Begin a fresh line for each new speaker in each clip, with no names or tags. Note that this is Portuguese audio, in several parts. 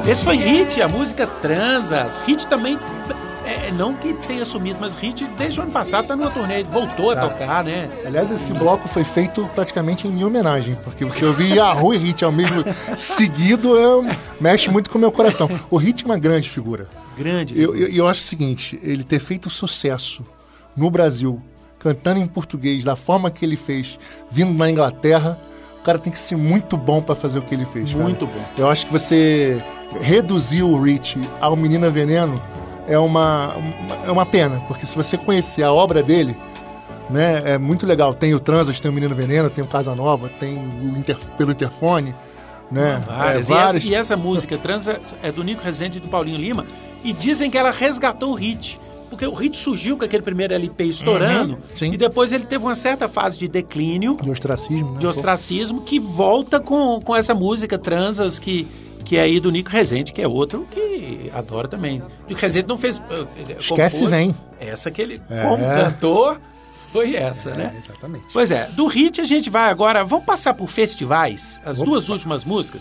Esse foi Hit, a música Transas. Hit também, não que tenha sumido, mas Hit desde o ano passado tá numa turnê, voltou a tocar, né?
Aliás, esse bloco foi feito praticamente em minha homenagem, porque você ouvir Yahoo e Hit ao mesmo seguido, mexe muito com o meu coração. O Hit é uma grande figura.
Grande.
Eu acho o seguinte, ele ter feito sucesso no Brasil, cantando em português, da forma que ele fez, vindo da Inglaterra, o cara tem que ser muito bom para fazer o que ele fez.
Muito bom.
Eu acho que você reduzir o Rich ao Menina Veneno é uma pena, porque se você conhecer a obra dele, né, é muito legal. Tem o Transas, tem o Menino Veneno, tem o Casanova, tem o Pelo Interfone, né?
Várias. E essa música Transas é do Nico Rezende e do Paulinho Lima, e dizem que ela resgatou o Hit. Porque o Hit surgiu com aquele primeiro LP estourando, e depois ele teve uma certa fase de declínio.
De ostracismo, né?
De ostracismo, que volta com essa música Transas, que é aí do Nico Rezende, que é outro que adora também. O Nico Rezende não fez...
Esquece
compôs,
Vem.
Essa que ele, como cantor, foi essa, né?
Exatamente.
Pois é, do Hit a gente vai agora... Vamos passar por festivais, as duas últimas músicas.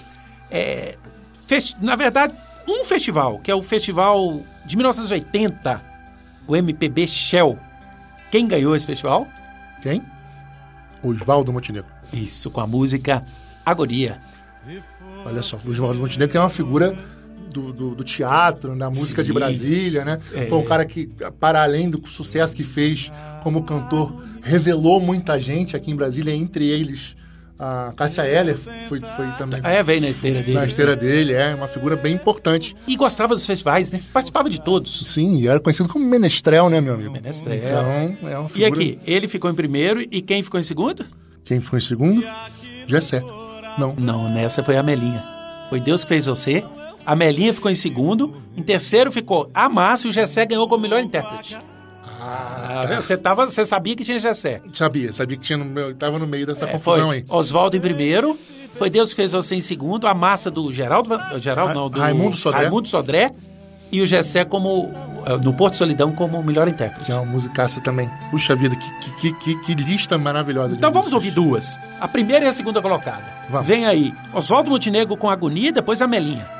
Na verdade, um festival, que é o festival de 1980... O MPB Shell. Quem ganhou esse festival?
Quem? Oswaldo Montenegro.
Isso, com a música Agonia.
Olha só, o Oswaldo Montenegro é uma figura do teatro, da música de Brasília, né? Foi um cara que, para além do sucesso que fez como cantor, revelou muita gente aqui em Brasília, entre eles a Cássia Eller foi também.
Veio na esteira dele.
Na esteira dele, uma figura bem importante.
E gostava dos festivais, né? Participava de todos.
Sim, e era conhecido como Menestrel, né, meu amigo?
Menestrel.
Então, é uma figura...
E aqui, ele ficou em primeiro, e quem ficou em segundo?
Quem ficou em segundo? Gessé.
Não, nessa foi a Melinha. Foi Deus que fez você. A Melinha ficou em segundo. Em terceiro ficou a Márcia, e o Gessé ganhou como melhor intérprete. Você sabia que tinha Gessé?
Sabia que estava no meio dessa confusão aí.
Oswaldo em primeiro, foi Deus que fez você em segundo, a massa do do Raimundo Sodré, e o Gessé no Porto Solidão como melhor intérprete.
Que é uma musicaça também. Puxa vida, que lista maravilhosa.
Então vamos ouvir duas. A primeira e a segunda colocada. Vem aí, Oswaldo Montenegro com Agonia, depois a Melinha.